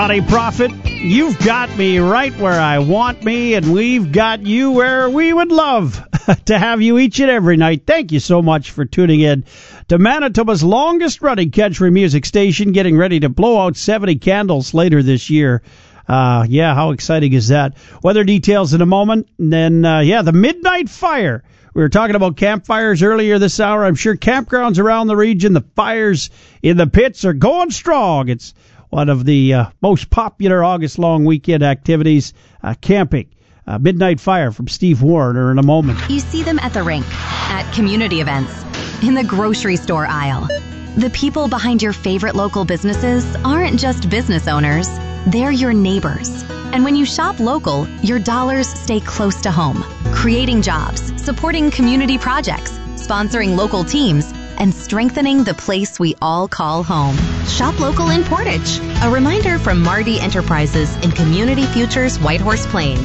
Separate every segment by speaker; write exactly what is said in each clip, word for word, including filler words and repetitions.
Speaker 1: Howdy, Prophet. You've got me right where I want me, and we've got you where we would love to have you each and every night. Thank you so much for tuning in to Manitoba's longest-running country music station, getting ready to blow out seventy candles later this year. Uh, yeah, how exciting is that? Weather details in a moment, and then, uh, yeah, the Midnight Fire. We were talking about campfires earlier this hour. I'm sure campgrounds around the region, the fires in the pits are going strong. It's one of the uh, most popular August-long weekend activities, uh, camping. Uh, Midnight Fire from Steve Warner in a moment.
Speaker 2: You see them at the rink, at community events, in the grocery store aisle. The people behind your favorite local businesses aren't just business owners, they're your neighbors. And when you shop local, your dollars stay close to home, creating jobs, supporting community projects, sponsoring local teams, and strengthening the place we all call home. Shop local in Portage. A reminder from Marty Enterprises in Community Futures Whitehorse Plains.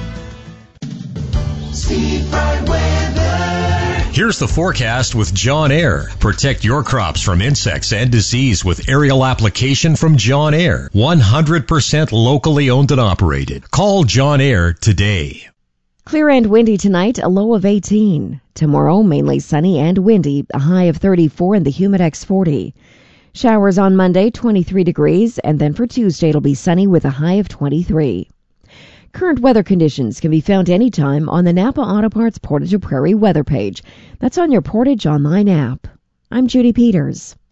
Speaker 3: Seafront weather.
Speaker 4: Here's the forecast with John Air. Protect your crops from insects and disease with aerial application from John Air. one hundred percent locally owned and operated. Call John Air today.
Speaker 5: Clear and windy tonight, a low of eighteen. Tomorrow, mainly sunny and windy, a high of thirty-four and the Humidex forty. Showers on Monday, twenty-three degrees, and then for Tuesday it'll be sunny with a high of twenty-three. Current weather conditions can be found anytime on the Napa Auto Parts Portage Prairie weather page. That's on your Portage Online app. I'm Judy Peters.